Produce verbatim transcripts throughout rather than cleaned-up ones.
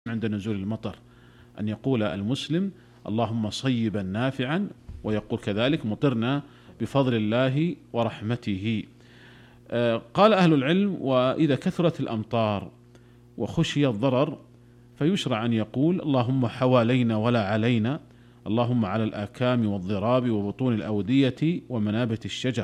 عند نزول المطر أن يقول المسلم اللهم صيبا نافعا، ويقول كذلك مطرنا بفضل الله ورحمته. قال أهل العلم: وإذا كثرت الأمطار وخشي الضرر فيشرع أن يقول اللهم حوالينا ولا علينا، اللهم على الآكام والضراب وبطون الأودية ومنابت الشجر.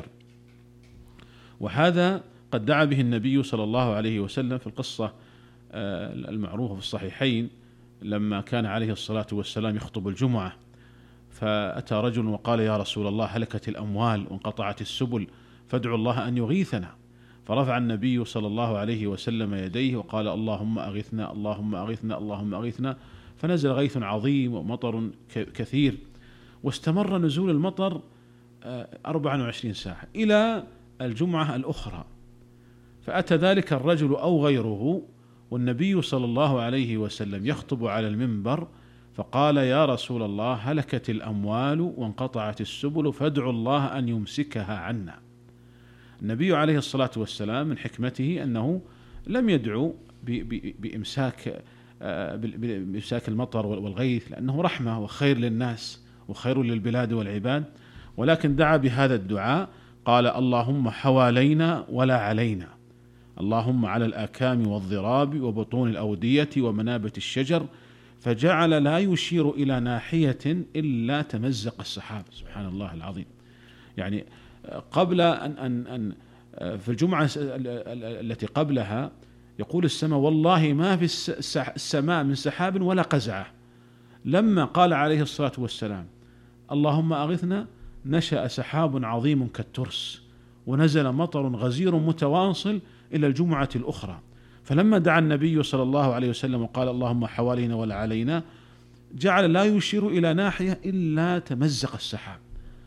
وهذا قد دعا به النبي صلى الله عليه وسلم في القصة المعروفة في الصحيحين، لما كان عليه الصلاة والسلام يخطب الجمعة، فأتى رجل وقال: يا رسول الله، هلكت الأموال وانقطعت السبل، فادعوا الله أن يغيثنا. فرفع النبي صلى الله عليه وسلم يديه وقال: اللهم أغثنا اللهم أغثنا اللهم أغثنا، فنزل غيث عظيم ومطر كثير، واستمر نزول المطر أربعة وعشرين ساعة إلى الجمعة الأخرى. فأتى ذلك الرجل أو غيره والنبي صلى الله عليه وسلم يخطب على المنبر، فقال: يا رسول الله، هلكت الأموال وانقطعت السبل، فادعوا الله أن يمسكها عنا. النبي عليه الصلاة والسلام من حكمته أنه لم يدعو بإمساك بإمساك المطر والغيث، لأنه رحمة وخير للناس وخير للبلاد والعباد، ولكن دعا بهذا الدعاء، قال: اللهم حوالينا ولا علينا، اللهم على الآكام والضراب وبطون الأودية ومنابت الشجر، فجعل لا يشير إلى ناحية إلا تمزق السحاب. سبحان الله العظيم. يعني قبل أن, أن, أن في الجمعة التي قبلها يقول السماء: والله ما في السماء من سحاب ولا قزعة. لما قال عليه الصلاة والسلام: اللهم أغثنا، نشأ سحاب عظيم كالترس، ونزل مطر غزير متواصل إلى الجمعة الأخرى. فلما دعا النبي صلى الله عليه وسلم وقال: اللهم حوالينا ولا علينا، جعل لا يشير إلى ناحية إلا تمزق السحاب،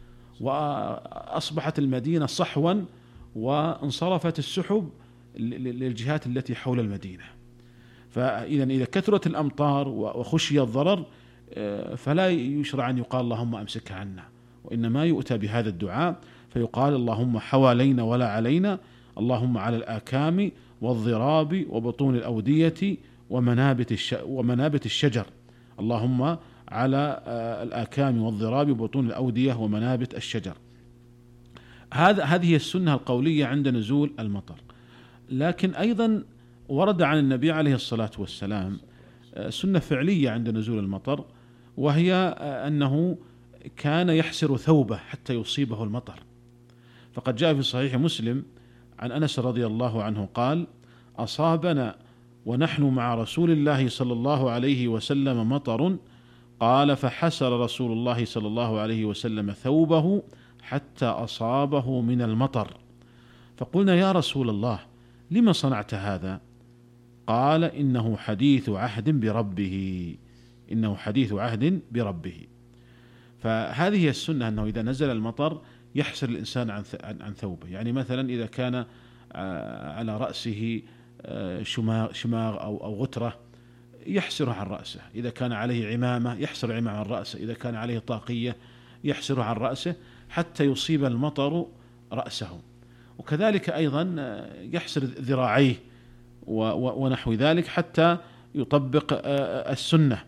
وأصبحت المدينة صحوا، وانصرفت السحب للجهات التي حول المدينة. فإذا إذا كثرت الأمطار وخشي الضرر فلا يشرع أن يقال اللهم أمسكها عنا، وإنما يؤتى بهذا الدعاء فيقال: اللهم حوالينا ولا علينا، اللهم على الآكام والضراب وبطون الأودية ومنابت ومنابت الشجر، اللهم على الآكام والضراب وبطون الأودية ومنابت الشجر. هذا هذه السنة القولية عند نزول المطر. لكن أيضا ورد عن النبي عليه الصلاة والسلام سنة فعلية عند نزول المطر، وهي أنه كان يحسر ثوبه حتى يصيبه المطر. فقد جاء في صحيح مسلم عن أنس رضي الله عنه قال: أصابنا ونحن مع رسول الله صلى الله عليه وسلم مطر، قال: فحسر رسول الله صلى الله عليه وسلم ثوبه حتى أصابه من المطر، فقلنا: يا رسول الله، لما صنعت هذا؟ قال: إنه حديث عهد بربه إنه حديث عهد بربه. فهذه السنة، أنه إذا نزل المطر يحسر الإنسان عن عن ثوبه. يعني مثلا إذا كان على رأسه شماغ أو أو غترة يحسره عن رأسه، إذا كان عليه عمامة يحسر عمامة عن رأسه، إذا كان عليه طاقية يحسره عن رأسه حتى يصيب المطر رأسه. وكذلك أيضا يحسر ذراعيه ونحو ذلك حتى يطبق السنة.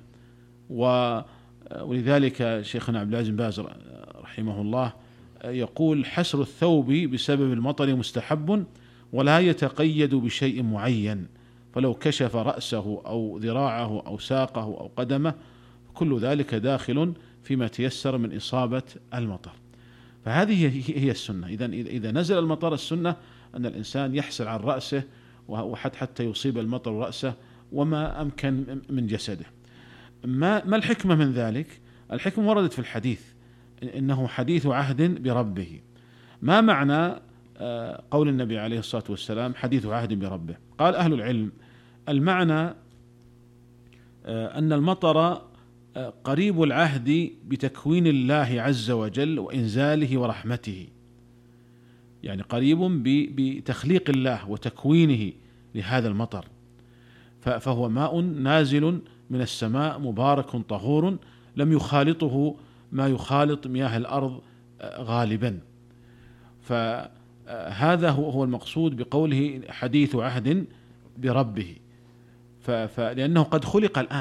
ولذلك شيخنا عبد العزيز بن باز رحمه الله يقول: حسر الثوب بسبب المطر مستحب، ولا يتقيد بشيء معين، فلو كشف رأسه أو ذراعه أو ساقه أو قدمه كل ذلك داخل فيما تيسر من إصابة المطر. فهذه هي السنة. إذا إذا نزل المطر السنة أن الإنسان يحسر عن رأسه وحتى حتى يصيب المطر رأسه وما أمكن من جسده. ما ما الحكمة من ذلك؟ الحكمة وردت في الحديث إنه حديث عهد بربه. ما معنى قول النبي عليه الصلاة والسلام حديث عهد بربه؟ قال أهل العلم: المعنى أن المطر قريب العهد بتكوين الله عز وجل وإنزاله ورحمته، يعني قريب بتخليق الله وتكوينه لهذا المطر، فهو ماء نازل من السماء مبارك طهور لم يخالطه ما يخالط مياه الأرض غالبا. فهذا هو المقصود بقوله حديث عهد بربه. فلأنه قد خلق الآن